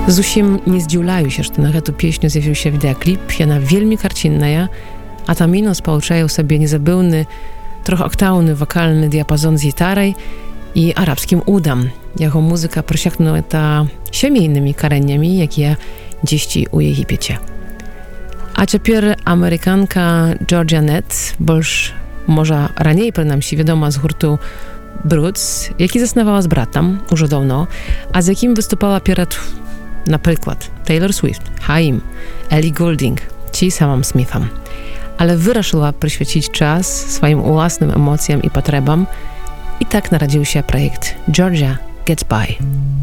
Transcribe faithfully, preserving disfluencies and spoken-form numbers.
Зусім не здзіўляюся, што на гэту песню з'явіўся відэакліп, яна вельмі карцінная, а Таміно спалучае ў сабе незабыўны трохактаўны вакальны дыяпазон з гітарай і арабскім удам. Яго музыка прасякнута сямейнымі карэннямі, якія дзесьці ў Егіпеце. А цяпер амерыканка Джорджа Нет, больш, можа, раней, прынамсі, вядома з гурту Broods, які заснавала з братам ужо даўно, а з якім выступала перад, напрыклад, Taylor Swift, Haim, Ellie Goulding ці самым Смітам. Ale wyraszyła przyświecić czas swoim własnym emocjom i potrzebom i tak narodził się projekt Georgia Gets By.